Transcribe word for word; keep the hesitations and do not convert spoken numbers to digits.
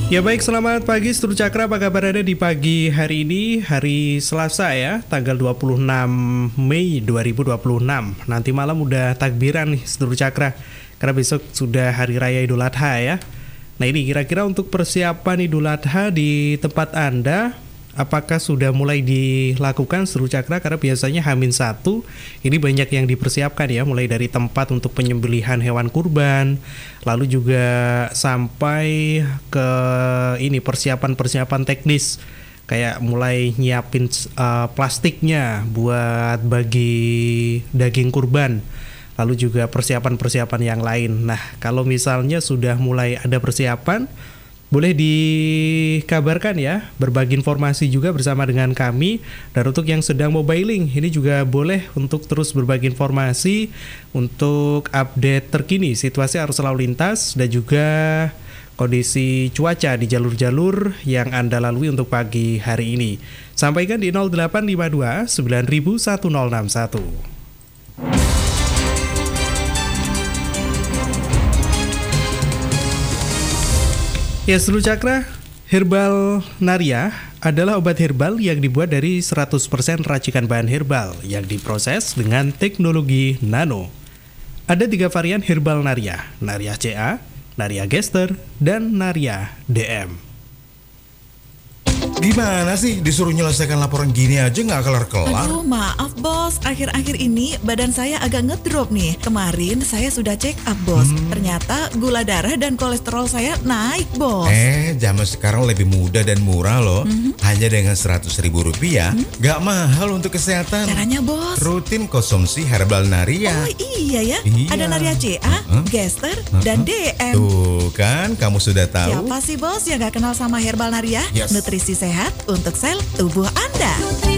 Ya baik, selamat pagi Seluruh Cakra, apa kabar Anda di pagi hari ini, hari Selasa ya, tanggal dua puluh enam Mei dua ribu dua puluh enam. Nanti malam udah takbiran nih Seluruh Cakra, karena besok sudah Hari Raya Idul Adha ya. Nah ini kira-kira untuk persiapan Idul Adha di tempat Anda, apakah sudah mulai dilakukan Seluruh Cakra? Karena biasanya H minus satu ini banyak yang dipersiapkan ya, mulai dari tempat untuk penyembelihan hewan kurban, lalu juga sampai ke ini persiapan-persiapan teknis, kayak mulai nyiapin uh, plastiknya buat bagi daging kurban, lalu juga persiapan-persiapan yang lain. Nah kalau misalnya sudah mulai ada persiapan, boleh dikabarkan ya, berbagi informasi juga bersama dengan kami. Dan untuk yang sedang mobiling, ini juga boleh untuk terus berbagi informasi untuk update terkini situasi arus lalu lintas dan juga kondisi cuaca di jalur-jalur yang Anda lalui untuk pagi hari ini. Sampaikan di nol delapan lima dua sembilan satu nol enam satu. Ya Seluruh Cakra, Herbal Naria adalah obat herbal yang dibuat dari seratus persen racikan bahan herbal yang diproses dengan teknologi nano. Ada tiga varian Herbal Naria, Naria C A, Naria Gester, dan Naria D M. Gimana sih disuruh nyelesaikan laporan gini aja nggak kelar-kelar? Aduh maaf bos, akhir-akhir ini badan saya agak ngedrop nih. Kemarin saya sudah check up bos, hmm. ternyata gula darah dan kolesterol saya naik bos. Eh, zaman sekarang lebih mudah dan murah loh. Hmm. Hanya dengan seratus ribu rupiah, hmm? nggak mahal untuk kesehatan. Caranya bos? Rutin konsumsi Herbal Naria. Oh iya ya, iya. Ada Naria C A, uh-huh. Gester, uh-huh. dan D M. Tuh kan, kamu sudah tahu. Siapa sih bos yang gak kenal sama Herbal Naria? Yes. Nutrisi sehat untuk sel tubuh Anda.